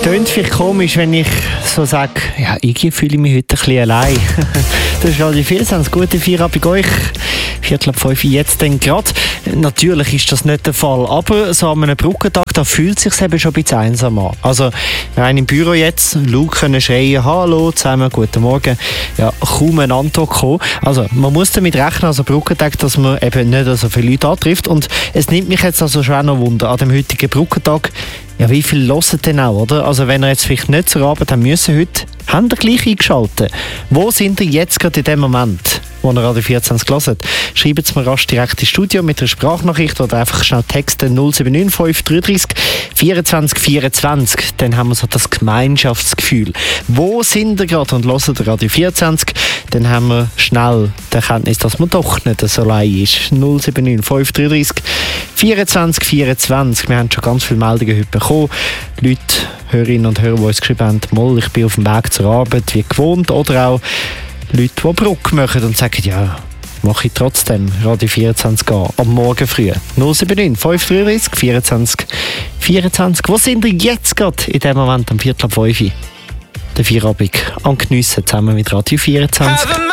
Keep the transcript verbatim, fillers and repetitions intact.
Tönt vielleicht komisch, wenn ich so sage, ja, irgendwie fühle ich mich heute ein bisschen allein. Das ist Radio vierundzwanzig, gute Feierabend bei euch. Viertel ab fünf jetzt dann gerade. Natürlich ist das nicht der Fall, aber so an einem Brückentag, da fühlt es sich eben schon ein bisschen einsam an. Also, rein im Büro jetzt, Luke können schreien, hallo zusammen, guten Morgen. Ja, kaum eine Antwort kommen. Also, man muss damit rechnen, also Brückentag, dass man eben nicht so viele Leute antrifft. Und es nimmt mich jetzt also schon auch noch Wunder, an dem heutigen Brückentag, ja, wie viel hören denn auch, oder? Also, wenn ihr jetzt vielleicht nicht zur Arbeit haben müssen heute, habt ihr gleich eingeschaltet. Wo sind ihr jetzt gerade in dem Moment, wo ihr Radio vierundzwanzig hört? Schreibt es mir rasch direkt ins Studio mit einer Sprachnachricht oder einfach schnell Texte null sieben neun fünf drei drei vierundzwanzig vierundzwanzig. Dann haben wir so das Gemeinschaftsgefühl. Wo sind ihr gerade und hört Radio vierundzwanzig? Dann haben wir schnell die Erkenntnis, dass man doch nicht so allein ist. null sieben neun fünf drei drei vierundzwanzig vierundzwanzig. Wir haben schon ganz viele Meldungen heute bekommen. Leute, Hörerinnen und Hörer, die uns geschrieben haben, Moll, ich bin auf dem Weg zur Arbeit, wie gewohnt. Oder auch Leute, die Brücke machen und sagen, ja, mache ich trotzdem Radio vierundzwanzig an, am Morgen früh. null sieben neun fünf drei drei vierundzwanzig vierundzwanzig. Wo sind ihr jetzt gerade in dem Moment am Viertel ab fünf? Der Feierabend am Geniessen zusammen mit Radio vierundzwanzig.